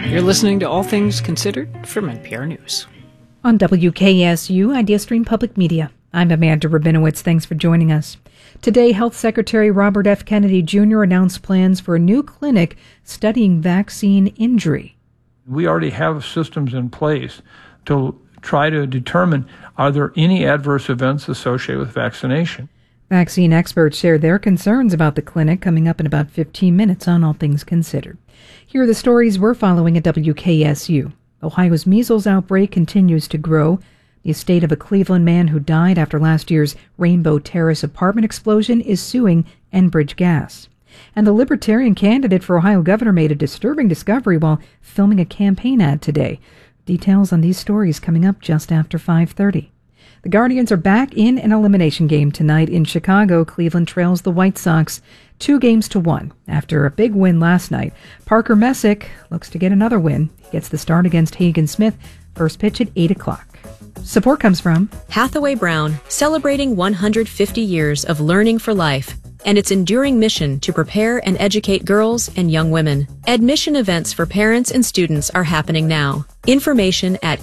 You're listening to All Things Considered from NPR News. On WKSU, Idea Stream Public Media, I'm Amanda Rabinowitz. Thanks for joining us. Today, Health Secretary Robert F. Kennedy Jr. announced plans for a new clinic studying vaccine injury. We already have systems in place to try to determine, are there any adverse events associated with vaccination? Vaccine experts share their concerns about the clinic coming up in about 15 minutes on All Things Considered. Here are the stories we're following at WKSU. Ohio's measles outbreak continues to grow. The estate of a Cleveland man who died after last year's Rainbow Terrace apartment explosion is suing Enbridge Gas. And the Libertarian candidate for Ohio governor made a disturbing discovery while filming a campaign ad today. Details on these stories coming up just after 5:30. The Guardians are back in an elimination game tonight in Chicago. Cleveland trails the White Sox 2-1 after a big win last night. Parker Messick looks to get another win. He gets the start against Hagen Smith. First pitch at 8 o'clock. Support comes from Hathaway Brown, celebrating 150 years of learning for life and its enduring mission to prepare and educate girls and young women. Admission events for parents and students are happening now. Information at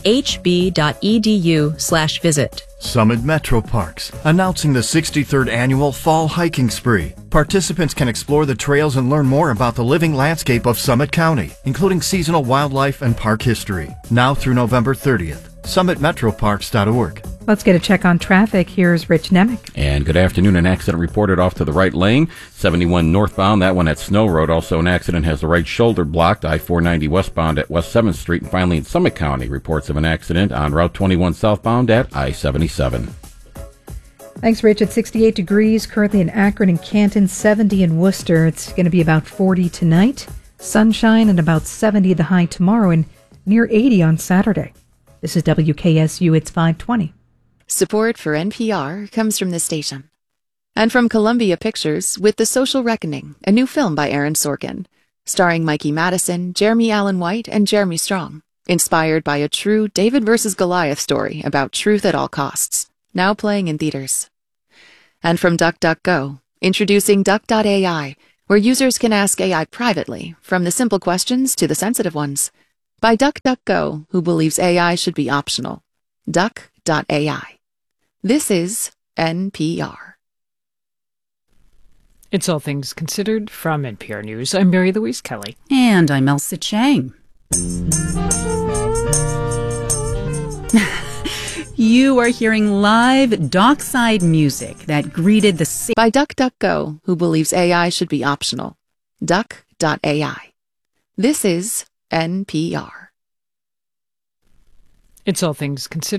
hb.edu/visit. Summit Metro Parks, announcing the 63rd annual Fall Hiking Spree. Participants can explore the trails and learn more about the living landscape of Summit County, including seasonal wildlife and park history. Now through November 30th. SummitMetroParks.org. Let's get a check on traffic. Here's Rich Nemec. And good afternoon. An accident reported off to the right lane, 71 northbound, that one at Snow Road. Also an accident has the right shoulder blocked, I-490 westbound at West 7th Street. And finally in Summit County, reports of an accident on Route 21 southbound at I-77. Thanks, Rich. At 68 degrees, currently in Akron and Canton, 70 in Worcester. It's going to be about 40 tonight. Sunshine and about 70 the high tomorrow and near 80 on Saturday. This is WKSU. It's 5:20. Support for NPR comes from this station. And from Columbia Pictures with The Social Reckoning, a new film by Aaron Sorkin, starring Mikey Madison, Jeremy Allen White, and Jeremy Strong. Inspired by a true David versus Goliath story about truth at all costs. Now playing in theaters. And from DuckDuckGo, introducing Duck.ai, where users can ask AI privately, from the simple questions to the sensitive ones. By DuckDuckGo, who believes AI should be optional. Duck.ai. This is NPR. It's All Things Considered from NPR News. I'm Mary Louise Kelly. And I'm Elsa Chang. You are hearing live dockside music that greeted the... By DuckDuckGo, who believes AI should be optional. Duck.ai. This is NPR. It's All Things Considered.